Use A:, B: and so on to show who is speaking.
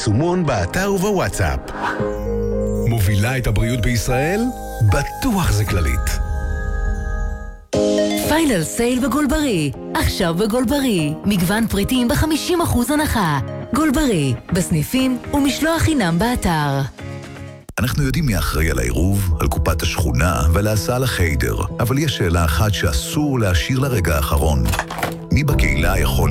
A: ביישומון, באתר ובוואטסאפ.
B: מובילה את הבריאות בישראל? בטוח זה כללית.
C: פיינל סייל בגולברי. עכשיו בגולברי. מגוון פריטים ב-50% הנחה. גולברי, בסניפים ומשלוח חינם באתר.
D: אנחנו יודעים מי אחראי על העירוב, על קופת השכונה ועל ההסעה לחיידר, אבל יש שאלה אחת שאסור להשאיר לרגע האחרון. מי בקהילה יכול